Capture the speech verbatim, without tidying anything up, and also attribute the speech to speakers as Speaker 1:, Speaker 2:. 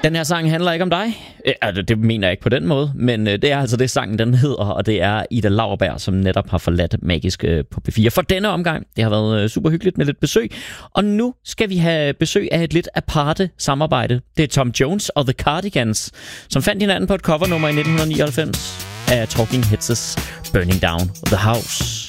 Speaker 1: Den her sang handler ikke om dig. Altså, det mener jeg ikke på den måde, men det er altså det, sangen den hedder, og det er Ida Lauerberg, som netop har forladt Magisk på P fire for denne omgang. Det har været super hyggeligt med lidt besøg, og nu skal vi have besøg af et lidt aparte samarbejde. Det er Tom Jones og The Cardigans, som fandt hinanden på et covernummer i nitten nioghalvfems af Talking Heads' Burning Down the House.